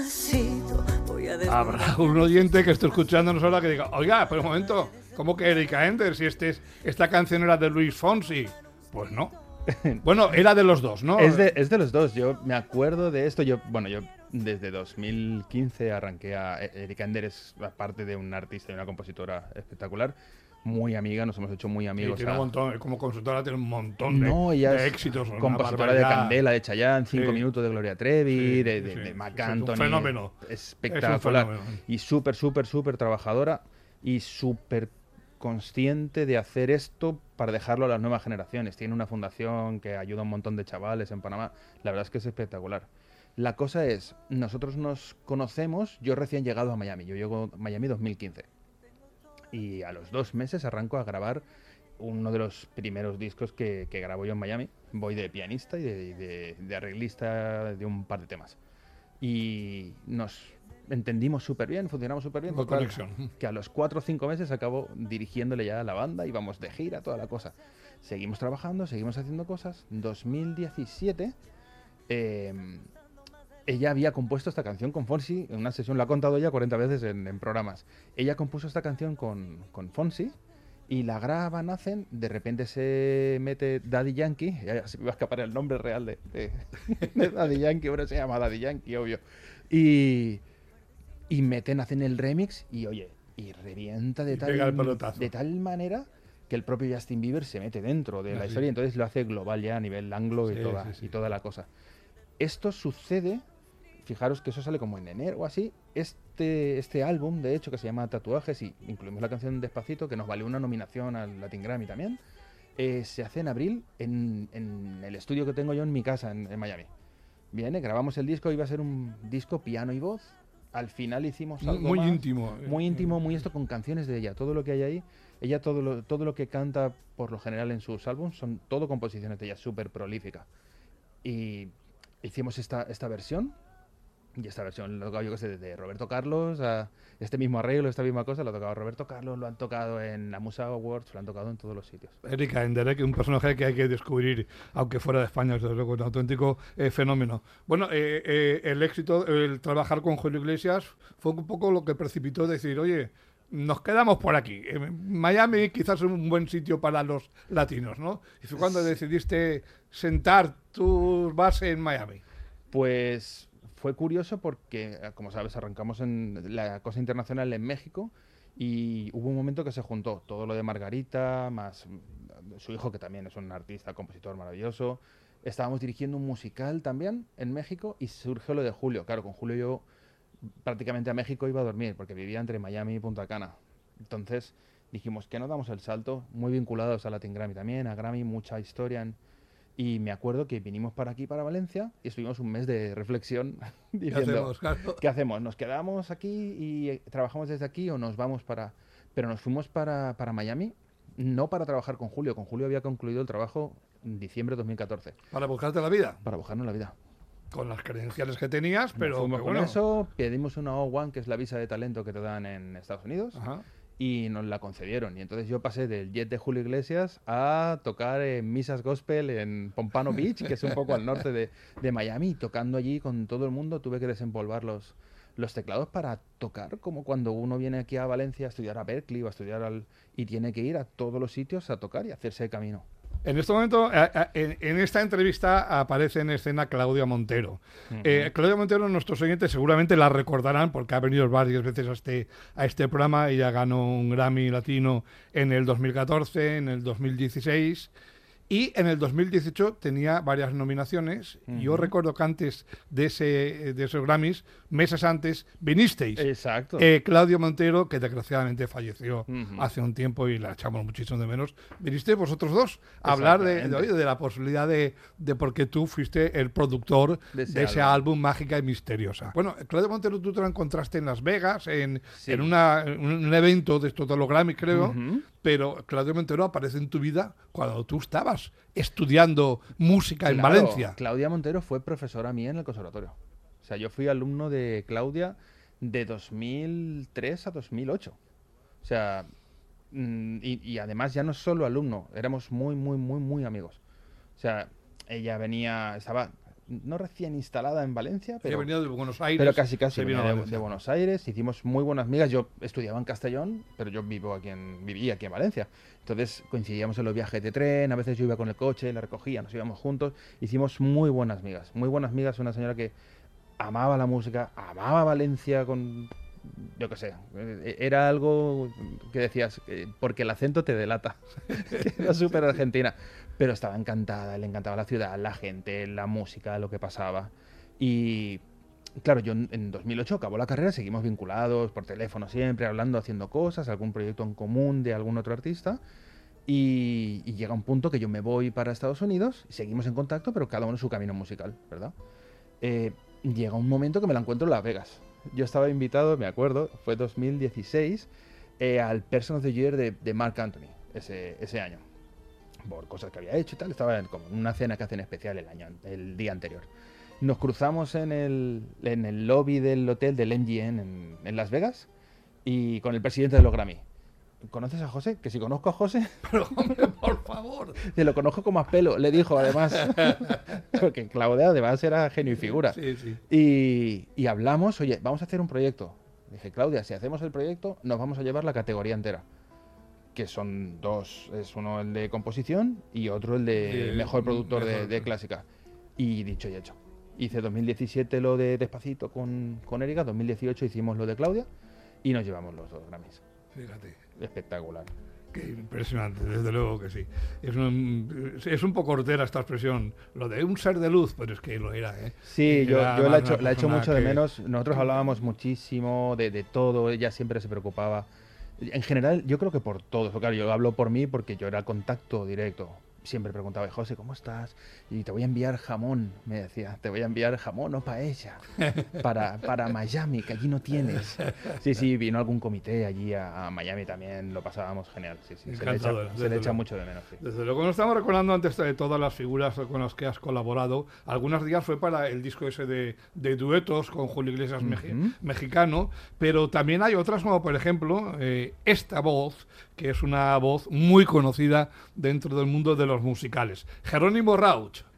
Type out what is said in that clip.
despacito voy a Habrá un oyente que esté escuchándonos ahora que diga, oiga, pero un momento, ¿cómo que Erika Ender? Si esta canción era de Luis Fonsi. Pues no. Bueno, era de los dos, ¿no? Es de los dos. Yo me acuerdo de esto. Yo desde 2015 arranqué a... Erika Ender es, aparte de una artista y una compositora espectacular, muy amiga, nos hemos hecho muy amigos. Tiene un montón, como consultora tiene un montón ella de es éxitos. Compositora de Candela, de Chayanne, 5 minutos de Gloria Trevi, de sí. Marc Es Anthony. un fenómeno. Espectacular. Es un fenómeno. Y súper trabajadora y súper consciente de hacer esto para dejarlo a las nuevas generaciones. Tiene una fundación que ayuda a un montón de chavales en Panamá. La verdad es que es espectacular. La cosa es, nosotros nos conocemos, yo recién llegado a Miami. Yo llego a Miami 2015. Y a los 2 meses arranco a grabar uno de los primeros discos que grabo yo en Miami. Voy de pianista y de arreglista de un par de temas. Y nos entendimos súper bien, funcionamos súper bien. Total, conexión. Que a los 4 o 5 meses acabo dirigiéndole ya a la banda y vamos de gira, toda la cosa. Seguimos trabajando, seguimos haciendo cosas. 2017... ella había compuesto esta canción con Fonsi en una sesión, la ha contado ya 40 veces en programas. Ella compuso esta canción con Fonsi y la graban, hacen, de repente se mete Daddy Yankee, ya se me va a escapar el nombre real de Daddy Yankee, pero se llama Daddy Yankee, obvio. Y hacen el remix y oye, y revienta de tal manera que el propio Justin Bieber se mete dentro de la historia y entonces lo hace global ya a nivel anglo y toda la cosa. Esto sucede, fijaros que eso sale como en enero o así, este álbum, de hecho, que se llama Tatuajes, y incluimos la canción Despacito, que nos valió una nominación al Latin Grammy también, se hace en abril en el estudio que tengo yo en mi casa, en Miami. Viene, grabamos el disco, iba a ser un disco piano y voz, al final hicimos algo muy más, íntimo. Muy íntimo, muy esto, con canciones de ella, todo lo que hay ahí. Ella todo lo que canta, por lo general en sus álbumes, son todo composiciones de ella, súper prolífica. Y hicimos esta versión, y esta versión lo tocaba yo que sé, de Roberto Carlos, a este mismo arreglo, esta misma cosa, lo ha tocado Roberto Carlos, lo han tocado en la Musa Awards, lo han tocado en todos los sitios. Erika Ender, que es un personaje que hay que descubrir, aunque fuera de España, desde luego, un auténtico fenómeno. Bueno, el éxito, el trabajar con Julio Iglesias fue un poco lo que precipitó decir, oye, nos quedamos por aquí. Miami quizás es un buen sitio para los latinos, ¿no? Y fue cuando decidiste sentar tu base en Miami. Pues fue curioso porque, como sabes, arrancamos en la cosa internacional en México y hubo un momento que se juntó todo lo de Margarita, más su hijo, que también es un artista, compositor maravilloso. Estábamos dirigiendo un musical también en México y surgió lo de Julio. Claro, con Julio yo prácticamente a México iba a dormir porque vivía entre Miami y Punta Cana. Entonces dijimos que no damos el salto, muy vinculados a Latin Grammy también, a Grammy, mucha historia. Y me acuerdo que vinimos para aquí, para Valencia, y estuvimos un mes de reflexión diciendo, ¿qué hacemos? ¿Nos quedamos aquí y trabajamos desde aquí o nos vamos para...? Pero nos fuimos para Miami, no para trabajar con Julio. Con Julio había concluido el trabajo en diciembre de 2014. ¿Para buscarte la vida? Para buscarnos la vida. Con las credenciales que tenías, pero fuimos con eso, pedimos una O1, que es la visa de talento que te dan en Estados Unidos. Ajá. Y nos la concedieron. Y entonces yo pasé del jet de Julio Iglesias a tocar en misas gospel en Pompano Beach, que es un poco al norte de Miami. Tocando allí con todo el mundo, tuve que desempolvar los teclados para tocar, como cuando uno viene aquí a Valencia a estudiar a Berkeley o a estudiar y tiene que ir a todos los sitios a tocar y hacerse de camino. En este momento, en esta entrevista aparece en escena Claudia Montero. Claudia Montero, nuestros oyentes seguramente la recordarán porque ha venido varias veces a este programa. Ella ganó un Grammy Latino en el 2014, en el 2016 y en el 2018 tenía varias nominaciones. Yo recuerdo que antes de esos Grammys, meses antes, vinisteis. Exacto. Claudio Montero, que desgraciadamente falleció hace un tiempo y la echamos muchísimo de menos. Vinisteis vosotros dos a hablar de la posibilidad de porque tú fuiste el productor de ese álbum Mágica y Misteriosa. Bueno, Claudio Montero tú te lo encontraste en Las Vegas, en un evento de estos de los Grammys, creo, pero Claudio Montero aparece en tu vida cuando tú estabas estudiando música en Valencia. Claudia Montero fue profesora mía en el conservatorio. O sea, yo fui alumno de Claudia de 2003 a 2008. O sea, y además ya no solo alumno, éramos muy amigos. O sea, ella venía, no recién instalada en Valencia, pero venía de Buenos Aires. Pero casi venía de Buenos Aires. Hicimos muy buenas amigas. Yo estudiaba en Castellón, pero yo vivía aquí en Valencia. Entonces coincidíamos en los viajes de tren, a veces yo iba con el coche, la recogía, nos íbamos juntos. Hicimos muy buenas amigas. Muy buenas amigas, una señora que amaba la música, amaba Valencia con... Yo qué sé, era algo que decías, porque el acento te delata, era súper argentina, pero estaba encantada, le encantaba la ciudad, la gente, la música, lo que pasaba. Y claro, yo en 2008 acabó la carrera, seguimos vinculados por teléfono siempre, hablando, haciendo cosas, algún proyecto en común de algún otro artista, y llega un punto que yo me voy para Estados Unidos, seguimos en contacto, pero cada uno en su camino musical, ¿verdad? Llega un momento que me la encuentro en Las Vegas. Yo estaba invitado, me acuerdo, fue 2016, al Person of the Year de Marc Anthony, ese año. Por cosas que había hecho y tal, estaba como en una cena que hacen especial el día anterior. Nos cruzamos en el lobby del hotel del MGM en Las Vegas y con el presidente de los Grammy. ¿Conoces a José? Que si conozco a José... Pero hombre, por favor. Te lo conozco como a pelo, le dijo además. Porque Claudia además era genio y figura. Sí, sí. Y hablamos, oye, vamos a hacer un proyecto. Dije, Claudia, si hacemos el proyecto, nos vamos a llevar la categoría entera. Que son dos, es uno el de composición y otro el de mejor productor de clásica. Y dicho y hecho. Hice 2017 lo de Despacito con Erika, 2018 hicimos lo de Claudia y nos llevamos los 2 Grammys. Fíjate. Espectacular. Qué impresionante, desde luego que sí. Es un poco hortera esta expresión, lo de un ser de luz, pero es que lo era, ¿eh? Sí, yo la he hecho mucho de menos. Nosotros hablábamos muchísimo de todo, ella siempre se preocupaba. En general, yo creo que por todo. Claro, yo hablo por mí porque yo era contacto directo. Siempre preguntaba, José, ¿cómo estás? Y te voy a enviar jamón, me decía. Te voy a enviar jamón o paella para Miami, que allí no tienes. Sí, vino algún comité allí a Miami también, lo pasábamos genial. Sí, se le echa mucho de menos. Sí. Desde luego, nos estamos recordando antes de todas las figuras con las que has colaborado. Algunos días fue para el disco ese de duetos con Julio Iglesias mexicano, pero también hay otras como, por ejemplo, esta voz, que es una voz muy conocida dentro del mundo de los musicales. Jerónimo Rauch.